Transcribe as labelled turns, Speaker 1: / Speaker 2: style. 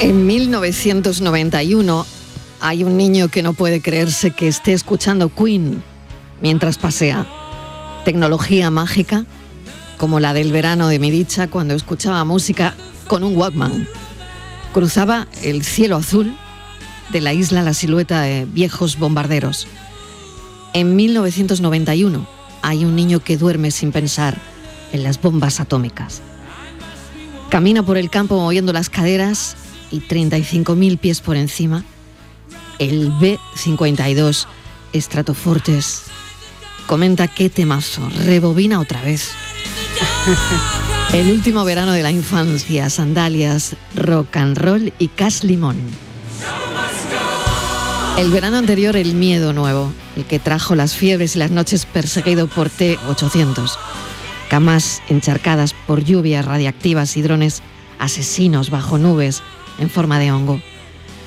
Speaker 1: En 1991 hay un niño que no puede creerse que esté escuchando Queen mientras pasea. Tecnología mágica, como la del verano de mi dicha cuando escuchaba música con un Walkman. Cruzaba el cielo azul de la isla la silueta de viejos bombarderos. En 1991 hay un niño que duerme sin pensar en las bombas atómicas. Camina por el campo moviendo las caderas y 35.000 pies por encima, el B-52 Stratofortress comenta qué temazo, rebobina otra vez. El último verano de la infancia, sandalias, rock and roll y cash limón. El verano anterior, el miedo nuevo, el que trajo las fiebres y las noches perseguido por T-800. Camas encharcadas por lluvias radiactivas y drones asesinos bajo nubes en forma de hongo.